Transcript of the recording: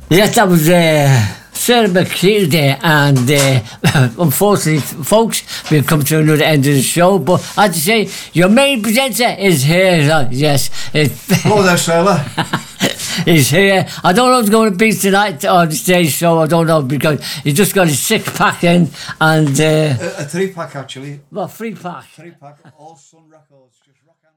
Yes, that was Sarah McNeil there, and unfortunately, folks, we've come to another end of the show. But as you say, your main presenter is here. Yes, hello there, Sarah. He's here. I don't know who's going to be tonight on the stage show. I don't know, because he's just got his 6-pack in and a 3-pack actually. Well, 3-pack. 3-pack. All Sun Records. Just rock out.